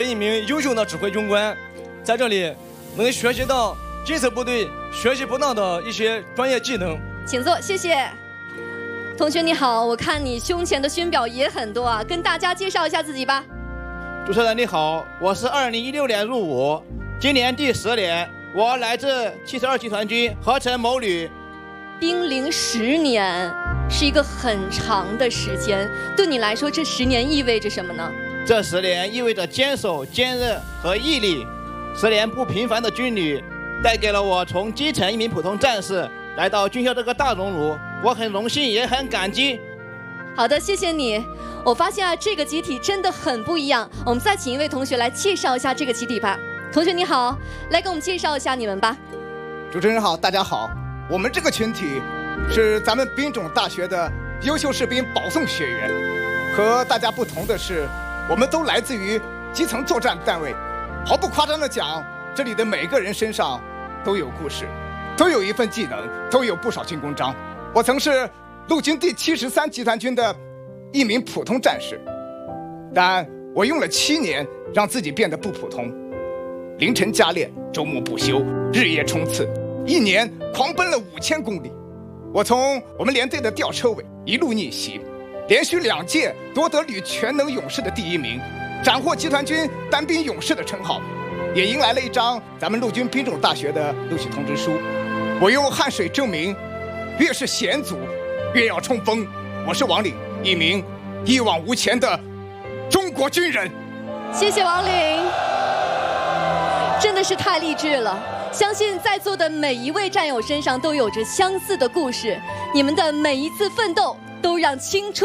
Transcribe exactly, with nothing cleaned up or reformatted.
一名优秀的指挥军官，在这里能学习到基层部队学习不到的一些专业技能。 请坐，谢谢。同学你好，我看你胸前的勋表也很多啊，跟大家介绍一下自己吧。 主持人你好，我是二零一六年入伍，今年第十年，我来自七十二集团军合成某旅。 兵龄十年是一个很长的时间，对你来说这十年意味着什么呢？ 这十年意味着坚守、坚韧和毅力。十年不平凡的军旅，带给了我从基层一名普通战士来到军校这个大熔炉，我很荣幸也很感激。 好的，谢谢你。我发现啊，这个集体真的很不一样。我们再请一位同学来介绍一下这个集体吧。同学你好，来给我们介绍一下你们吧。 主持人好，大家好。我们这个群体是咱们兵种大学的优秀士兵保送学员，和大家不同的是，我们都来自于基层作战单位。毫不夸张地讲，这里的每个人身上都有故事，都有一份技能，都有不少军功章。我曾是陆军第七十三集团军的一名普通战士，但我用了七年让自己变得不普通，凌晨加练，周末不休，日夜冲刺，一年狂奔了五千公里。我从我们连队的吊车尾一路逆袭，连续两届夺得旅全能勇士的第一名，斩获集团军单兵勇士的称号，也迎来了一张咱们陆军兵种大学的录取通知书。我用汗水证明，越是险阻，越要冲锋。我是王岭，一名一往无前的中国军人。 谢谢王岭，真的是太励志了。相信在座的每一位战友身上都有着相似的故事，你们的每一次奋斗都让青春